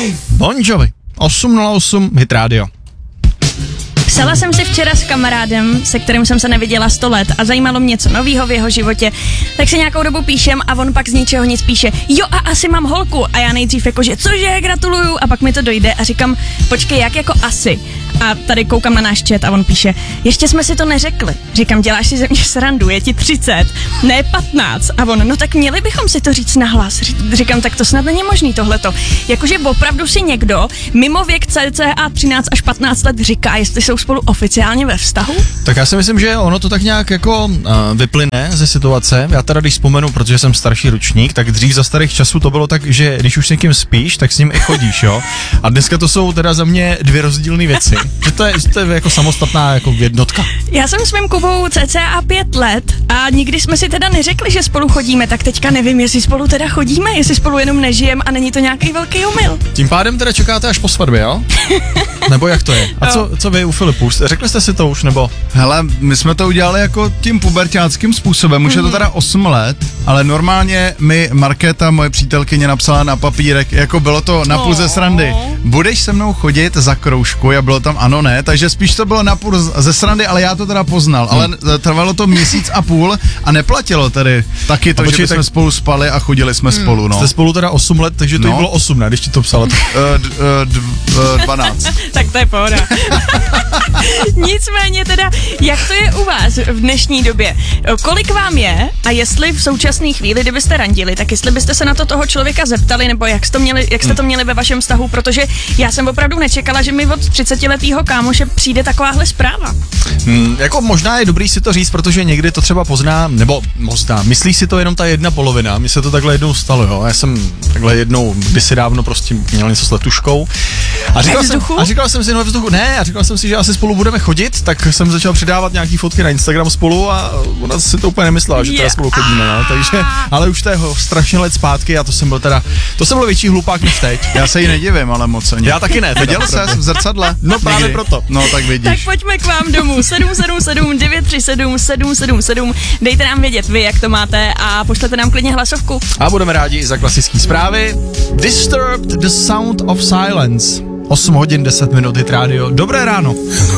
Bon Jovi, 808 Hit Radio. Psala jsem si včera s kamarádem, se kterým jsem se neviděla 100 let a zajímalo mě něco novýho v jeho životě, tak si nějakou dobu píšem a on pak z ničeho nic píše, jo a asi mám holku a já nejdřív jakože cože, gratuluju a pak mi to dojde a říkám, počkej, jak jako asi? A tady koukám na náš chat a on píše, ještě jsme si to neřekli. Říkám, děláš si ze mě srandu, je ti 30, ne 15. A on, no tak měli bychom si to říct nahlas. Říkám, tak to snad není možný tohleto. Jakože opravdu si někdo mimo věk cca 13 až 15 let říká, jestli jsou spolu oficiálně ve vztahu? Tak já si myslím, že ono to tak nějak jako vyplyne ze situace. Já teda když vzpomenu, protože jsem starší ročník, tak dřív za starých časů to bylo tak, že když už s někým spíš, tak s ním i chodíš, jo. A dneska to jsou teda za mě dvě rozdílné věci. Že to je jako samostatná jako jednotka. Já jsem s mým Kubou cca 5 let a nikdy jsme si teda neřekli, že spolu chodíme, tak teďka nevím, jestli spolu teda chodíme, jestli spolu jenom nežijem a není to nějaký velký omyl. Tím pádem teda čekáte až po svatbě, jo? Nebo jak to je? A co vy u Filipu? Řekli jste si to už, nebo? Hele, my jsme to udělali jako tím puberťáckým způsobem, už je to teda 8 let, ale normálně mi Markéta, moje přítelkyně, napsala na papírek, jako bylo to napůl ze srandy. Budeš se mnou chodit za kroužku? A bylo tam ano, ne, takže spíš to bylo napůl ze srandy, ale já to teda poznal, ale trvalo to 1,5 měsíce a neplatilo tedy taky to, že jsme spolu spali a chodili jsme spolu, no. Jste spolu teda 8 let, takže to bylo 8, ne, když ti to psala. 12. Tak to je pohoda. Nicméně teda, jak to je u vás v dnešní době? Kolik vám je a jestli v současné chvíli, kdybyste randili, tak jestli byste se na to toho člověka zeptali, nebo jak jste to měli ve vašem vztahu, protože já jsem opravdu nečekala, že mi od 30letého kámoše přijde takováhle zpráva. Jako možná je dobrý si to říct, protože někdy to třeba pozná, nebo možná, myslí si to jenom ta jedna polovina. Mně se to takhle jednou stalo, jo. Já jsem takhle jednou kdysi dávno prostě měl něco s letuškou. A říkal jsem si, no ve vzduchu, ne, a říkal jsem si, že asi spolu budeme chodit, tak jsem začal přidávat nějaký fotky na Instagram spolu a ona si to úplně nemyslela, že teda spolu chodíme, no, takže, ale už to je strašně let zpátky a to jsem byl větší hlupák než teď. Já se jí nedivím, ale moc ani. Já taky ne. Viděl ses v zrcadle? No právě proto. No tak vidíš. Tak pojďme k vám domů, 777 937 777, dejte nám vědět vy, jak to máte a pošlete nám klidně hlasovku. A budeme rádi i za klasické zprávy. Disturbed the Sound of Silence. 8 hodin 10 minut Hit Radio. Dobré ráno.